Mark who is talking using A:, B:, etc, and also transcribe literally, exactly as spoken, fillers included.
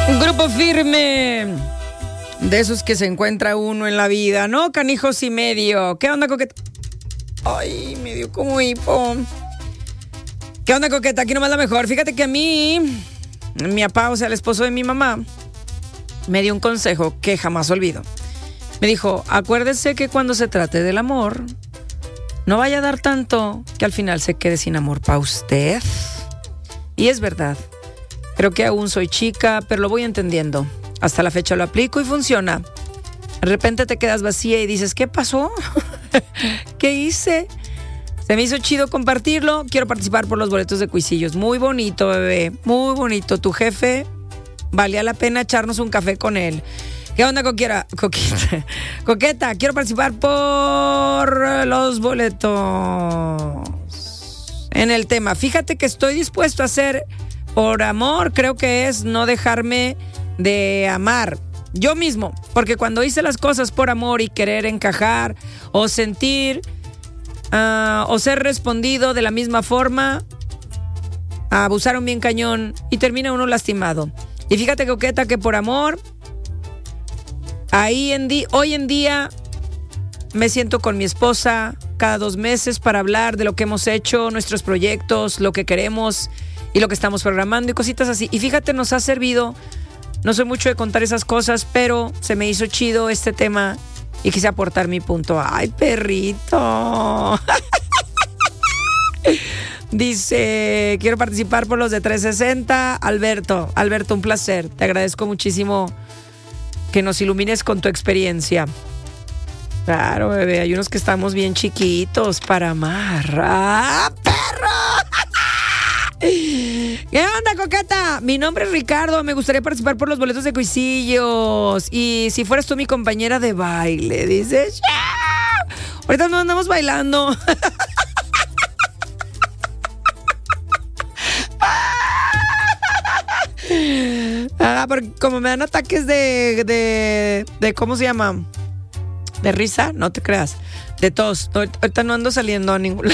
A: Un grupo firme de esos que se encuentra uno en la vida, ¿no? Canijos y medio. ¿Qué onda, Coqueta? Ay, me dio como hipo. ¿Qué onda, Coqueta? Aquí nomás la mejor. Fíjate que a mí, mi papá, o sea, el esposo de mi mamá, me dio un consejo que jamás olvido. Me dijo, acuérdese que cuando se trate del amor, no vaya a dar tanto que al final se quede sin amor para usted. Y es verdad. Creo que aún soy chica, pero lo voy entendiendo. Hasta la fecha lo aplico y funciona. De repente te quedas vacía y dices, ¿qué pasó? ¿Qué hice? Se me hizo chido compartirlo. Quiero participar por los boletos de Cuisillos. Muy bonito, bebé. Muy bonito. Tu jefe, valía la pena echarnos un café con él. ¿Qué onda, Coquera? Coqueta. Coqueta, quiero participar por los boletos. En el tema, fíjate que estoy dispuesto a hacer por amor, creo que es no dejarme de amar yo mismo, porque cuando hice las cosas por amor y querer encajar o sentir uh, o ser respondido de la misma forma, abusaron bien cañón y termina uno lastimado. Y fíjate, Coqueta, que por amor ahí en di- hoy en día me siento con mi esposa cada dos meses para hablar de lo que hemos hecho, nuestros proyectos, lo que queremos y lo que estamos programando y cositas así. Y fíjate, nos ha servido. No soy mucho de contar esas cosas, pero se me hizo chido este tema y quise aportar mi punto. ¡Ay, perrito! Dice, quiero participar por los de trescientos sesenta. Alberto, Alberto, un placer. Te agradezco muchísimo que nos ilumines con tu experiencia. Claro, bebé, hay unos que estamos bien chiquitos para amar. ¡Ah, perro! ¿Qué onda, Coqueta? Mi nombre es Ricardo, me gustaría participar por los boletos de Cuisillos. Y si fueras tú mi compañera de baile, dices, ¡yeah! Ahorita nos andamos bailando. Ah, porque como me dan ataques de, de, de, ¿cómo se llama? De risa, no te creas. De tos. Ahorita no ando saliendo a ningún